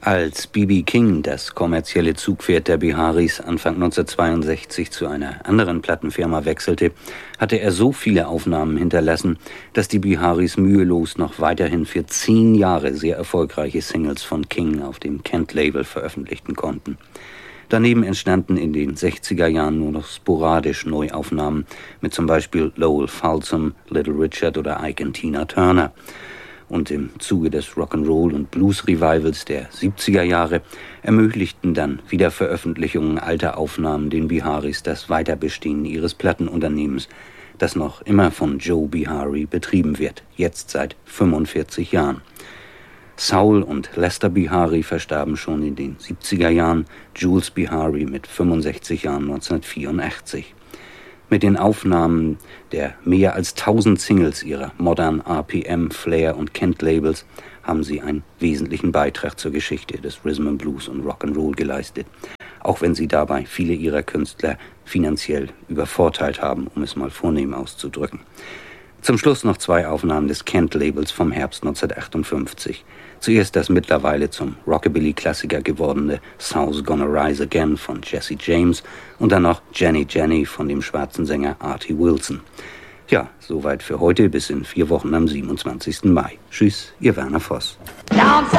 Als B.B. King, das kommerzielle Zugpferd der Biharis, Anfang 1962 zu einer anderen Plattenfirma wechselte, hatte er so viele Aufnahmen hinterlassen, dass die Biharis mühelos noch weiterhin für 10 Jahre sehr erfolgreiche Singles von King auf dem Kent-Label veröffentlichten konnten. Daneben entstanden in den 60er Jahren nur noch sporadisch Neuaufnahmen mit zum Beispiel Lowell Fulsom, Little Richard oder Ike und Tina Turner. Und im Zuge des Rock'n'Roll- und Blues-Revivals der 70er Jahre ermöglichten dann Wiederveröffentlichungen alter Aufnahmen den Biharis das Weiterbestehen ihres Plattenunternehmens, das noch immer von Joe Bihari betrieben wird, jetzt seit 45 Jahren. Saul und Lester Bihari verstarben schon in den 70er Jahren, Jules Bihari mit 65 Jahren 1984. Mit den Aufnahmen der mehr als 1000 Singles ihrer Modern, RPM, Flair und Kent-Labels haben sie einen wesentlichen Beitrag zur Geschichte des Rhythm and Blues und Rock'n'Roll geleistet, auch wenn sie dabei viele ihrer Künstler finanziell übervorteilt haben, um es mal vornehm auszudrücken. Zum Schluss noch 2 Aufnahmen des Kent-Labels vom Herbst 1958. Zuerst das mittlerweile zum Rockabilly-Klassiker gewordene South's Gonna Rise Again von Jesse James und dann noch Jenny Jenny von dem schwarzen Sänger Artie Wilson. Ja, soweit für heute, bis in 4 Wochen am 27. Mai. Tschüss, Ihr Werner Voss.